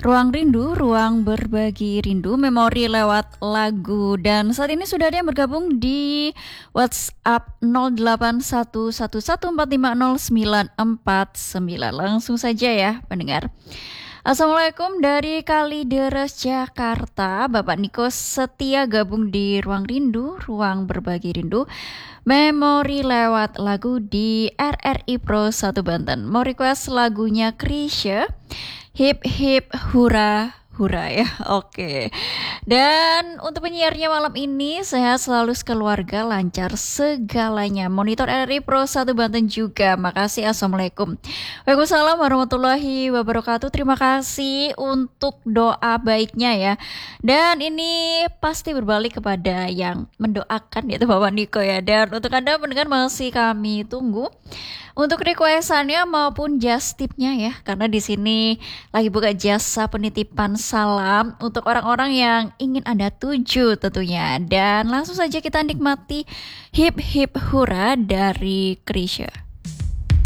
Ruang Rindu, ruang berbagi rindu, memori lewat lagu. Dan saat ini sudah ada yang bergabung di WhatsApp 0811450949. Langsung saja ya pendengar. Assalamualaikum dari Kalideres, Jakarta. Bapak Niko setia gabung di Ruang Rindu, ruang berbagi rindu. Memori lewat lagu di RRI Pro 1 Banten. Mau request lagunya Krisya, Hip Hip Hura Hura ya. Oke. Dan untuk penyiarnya malam ini sehat selalu sekeluarga, lancar segalanya. Monitor RRI Pro 1 Banten juga. Makasih. Assalamualaikum. Waalaikumsalam warahmatullahi wabarakatuh. Terima kasih untuk doa baiknya ya. Dan ini pasti berbalik kepada yang mendoakan, yaitu Bapak Niko ya. Dan untuk Anda pendengar masih kami tunggu untuk requestannya maupun just tipnya ya, karena di sini lagi buka jasa penitipan salam untuk orang-orang yang ingin Anda tuju tentunya. Dan langsung saja kita nikmati Hip Hip Hura dari Krisya.